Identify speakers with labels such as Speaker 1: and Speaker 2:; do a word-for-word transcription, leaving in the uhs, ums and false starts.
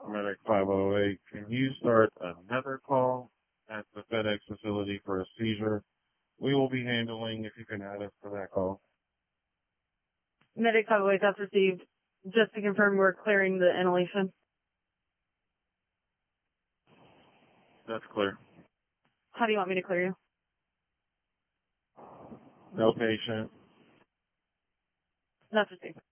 Speaker 1: Medic five oh eight, can you start another call at the FedEx facility for a seizure? We will be handling if you can add us to that call.
Speaker 2: Medic five oh eight, that's received. Just to confirm, we're clearing the inhalation.
Speaker 1: That's clear.
Speaker 2: How do you want me to clear you?
Speaker 1: No patient.
Speaker 2: That's received.